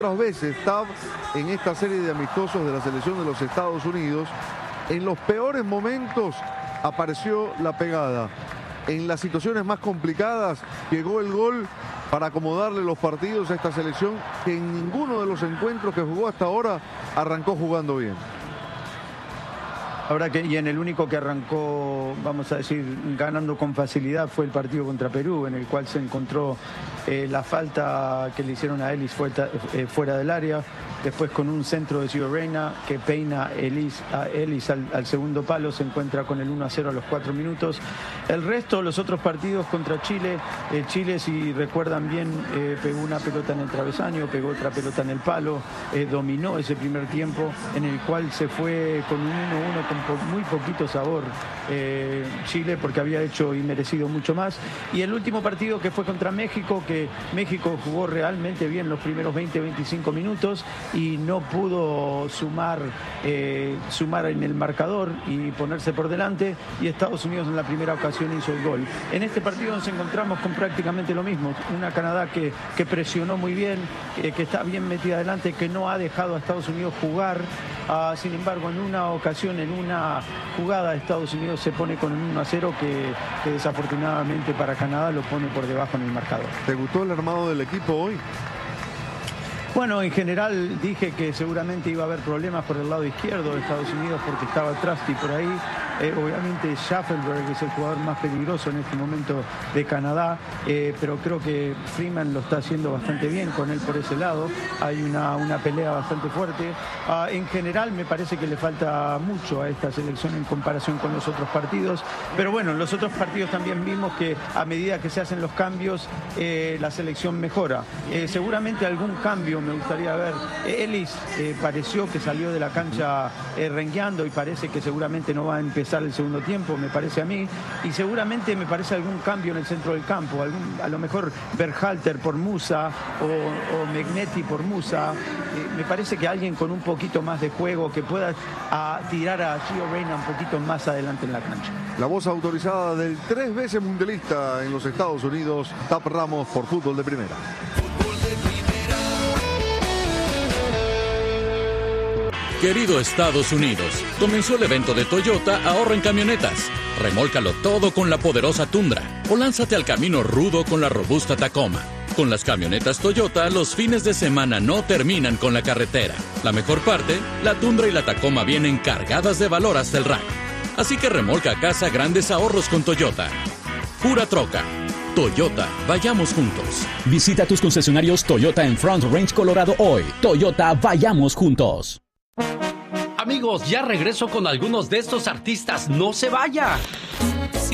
Otras veces, Tab, en esta serie de amistosos de la selección de los Estados Unidos, en los peores momentos apareció la pegada. En las situaciones más complicadas llegó el gol para acomodarle los partidos a esta selección que en ninguno de los encuentros que jugó hasta ahora arrancó jugando bien. Ahora y en el único que arrancó, vamos a decir, ganando con facilidad fue el partido contra Perú, en el cual se encontró la falta que le hicieron a Ellis fuera del área, después con un centro de Gio Reyna que peina a Ellis al segundo palo, se encuentra con el 1-0 a los 4 minutos. El resto, los otros partidos contra Chile, Chile, si recuerdan bien, pegó una pelota en el travesaño, pegó otra pelota en el palo, dominó ese primer tiempo, en el cual se fue con un 1-1 con muy poquito sabor Chile, porque había hecho y merecido mucho más. Y el último partido, que fue contra México, que México jugó realmente bien los primeros 20-25 minutos y no pudo sumar en el marcador y ponerse por delante, y Estados Unidos en la primera ocasión hizo el gol. En este partido nos encontramos con prácticamente lo mismo, una Canadá que presionó muy bien, que está bien metida adelante, que no ha dejado a Estados Unidos jugar. Sin embargo, en una ocasión, en una jugada, Estados Unidos se pone con un 1-0 que desafortunadamente para Canadá lo pone por debajo en el marcador. ¿Te gustó el armado del equipo hoy? Bueno, en general dije que seguramente iba a haber problemas por el lado izquierdo de Estados Unidos porque estaba Trusty por ahí. Obviamente Schaffelberg es el jugador más peligroso en este momento de Canadá, pero creo que Freeman lo está haciendo bastante bien con él por ese lado. Hay una pelea bastante fuerte. En general me parece que le falta mucho a esta selección en comparación con los otros partidos, pero bueno, en los otros partidos también vimos que a medida que se hacen los cambios, la selección mejora. Seguramente algún cambio me gustaría ver. Ellis pareció que salió de la cancha rengueando y parece que seguramente no va a empezar el segundo tiempo, me parece a mí, y seguramente me parece algún cambio en el centro del campo, a lo mejor Berhalter por Musa o Megnetti por Musa. Me parece que alguien con un poquito más de juego que pueda tirar a Gio Reyna un poquito más adelante en la cancha. La voz autorizada del 3 veces mundialista en los Estados Unidos, Tab Ramos, por Fútbol de Primera. Querido Estados Unidos, comenzó el evento de Toyota Ahorra en Camionetas. Remólcalo todo con la poderosa Tundra o lánzate al camino rudo con la robusta Tacoma. Con las camionetas Toyota, los fines de semana no terminan con la carretera. La mejor parte, la Tundra y la Tacoma vienen cargadas de valor hasta el rack. Así que remolca a casa grandes ahorros con Toyota. Pura troca. Toyota, vayamos juntos. Visita tus concesionarios Toyota en Front Range, Colorado hoy. Toyota, vayamos juntos. Amigos, ya regreso con algunos de estos artistas. ¡No se vaya!